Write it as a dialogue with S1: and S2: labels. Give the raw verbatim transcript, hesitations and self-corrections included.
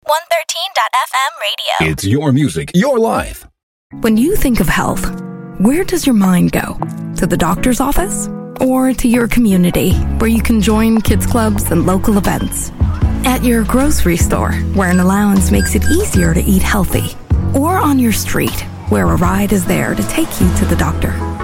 S1: one thirteen dot f m radio.
S2: It's your music, your life.
S3: When you think of health, where does your mind go? To the doctor's office? Or to your community, where you can join kids clubs and local events? At your grocery store, where an allowance makes it easier to eat healthy? Or on your street, where a ride is there to take you to the doctor?